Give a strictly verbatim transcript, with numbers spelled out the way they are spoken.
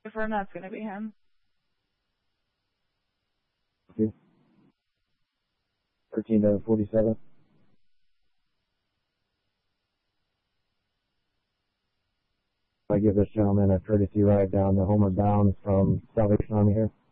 Confirm that's going to be him. Okay. thirteen to forty-seven. I give this gentleman a courtesy ride down the Homeward Bound from Salvation Army here.